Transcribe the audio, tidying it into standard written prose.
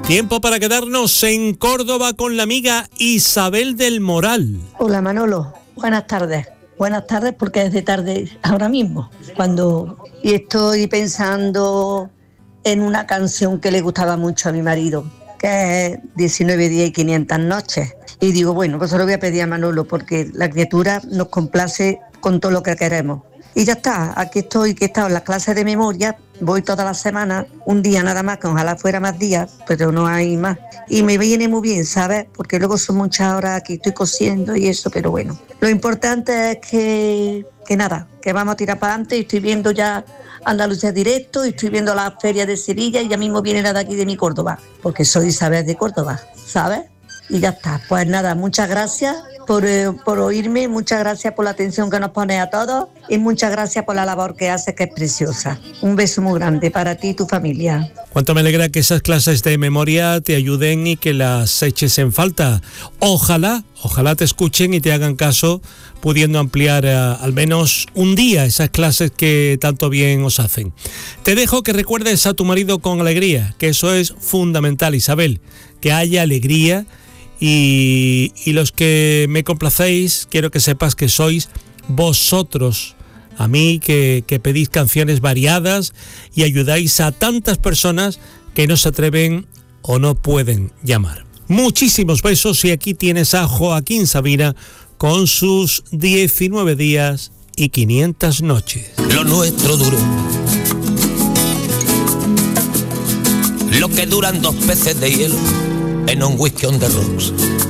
Tiempo para quedarnos en Córdoba con la amiga Isabel del Moral. Hola Manolo, buenas tardes. Buenas tardes porque es de tarde ahora mismo. Y estoy pensando en una canción que le gustaba mucho a mi marido, que es 19 días y 500 noches. Y digo, bueno, pues se lo voy a pedir a Manolo porque la criatura nos complace con todo lo que queremos. Y ya está, aquí estoy, que he estado en las clases de memoria, voy todas las semanas, un día nada más, que ojalá fuera más días, pero no hay más. Y me viene muy bien, ¿sabes? Porque luego son muchas horas aquí, estoy cosiendo y eso, pero bueno. Lo importante es que nada, que vamos a tirar para adelante y estoy viendo ya Andalucía directo y estoy viendo las ferias de Sevilla y ya mismo viene la de aquí de mi Córdoba, porque soy Isabel de Córdoba, ¿sabes? Y ya está, pues nada, muchas gracias por oírme, muchas gracias por la atención que nos pones a todos y muchas gracias por la labor que haces, que es preciosa. Un beso muy grande para ti y tu familia. Cuánto me alegra que esas clases de memoria te ayuden y que las eches en falta. Ojalá te escuchen y te hagan caso, pudiendo ampliar al menos un día esas clases que tanto bien os hacen. Te dejo que recuerdes a tu marido con alegría, que eso es fundamental, Isabel, que haya alegría. Y los que me complacéis, quiero que sepas que sois vosotros, a mí que pedís canciones variadas y ayudáis a tantas personas que no se atreven o no pueden llamar. Muchísimos besos y aquí tienes a Joaquín Sabina con sus 19 días y 500 noches. Lo nuestro duró lo que duran 2 peces de hielo en un whisky on the rocks.